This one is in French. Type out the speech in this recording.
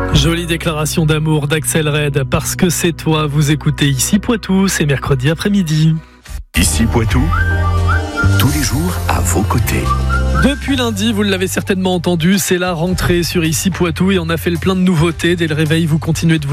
Jolie déclaration d'amour d'Axel Red. Parce que c'est toi, vous écoutez Ici Poitou, c'est mercredi après-midi. Ici Poitou, tous les jours à vos côtés. Depuis lundi, vous l'avez certainement entendu, c'est la rentrée sur Ici Poitou et on a fait le plein de nouveautés. Dès le réveil, vous continuez de vous